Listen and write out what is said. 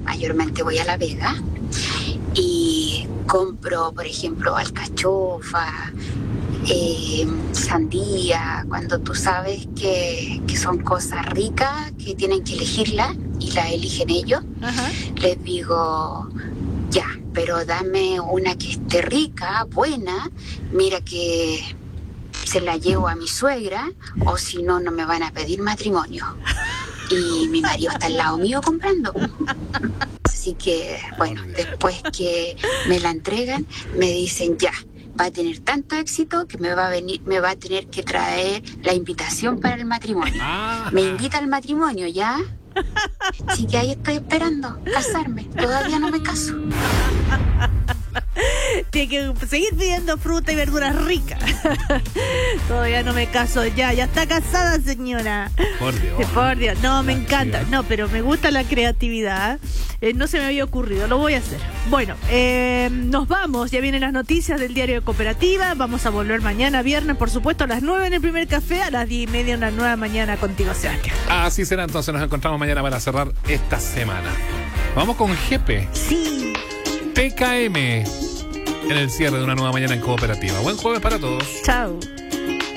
mayormente voy a La Vega y compro, por ejemplo, alcachofa, sandía, cuando tú sabes que son cosas ricas, que tienen que elegirlas y las eligen ellos. Ajá. Les digo, ya, pero dame una que esté rica, buena, mira que se la llevo a mi suegra, o si no, no me van a pedir matrimonio. Y mi marido está al lado mío comprando. Así que, bueno, después que me la entregan, me dicen, ya, va a tener tanto éxito que me va a tener que traer la invitación para el matrimonio. Me invita al matrimonio, ¿ya? Así que ahí estoy esperando casarme. Todavía no me caso. Tiene que seguir pidiendo fruta y verduras ricas. Todavía no me caso. Ya está casada, señora. Por Dios. No, me encanta. No, pero me gusta la creatividad. No se me había ocurrido. Lo voy a hacer. Bueno, nos vamos. Ya vienen las noticias del diario de Cooperativa. Vamos a volver mañana, viernes, por supuesto, a las 9 en el primer café. A las 10:30 una nueva mañana contigo, Sebastián. Así será. Entonces nos encontramos mañana para cerrar esta semana. Vamos con Jepe. Sí. TKM en el cierre de una nueva mañana en Cooperativa. Buen jueves para todos. Chao.